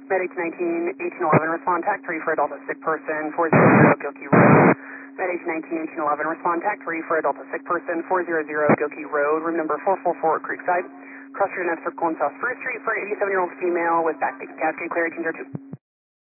Med 1819, 1811, respond TAC 3 for a Delta sick person, 400 Gilkey Road. Med 1819, 1811, respond TAC 3 for a Delta sick person, 400 Gilkey Road, room number 444 Creekside. Cross Street and F Circle in South Spruce Street for an 87-year-old female with back cascade clear 1802.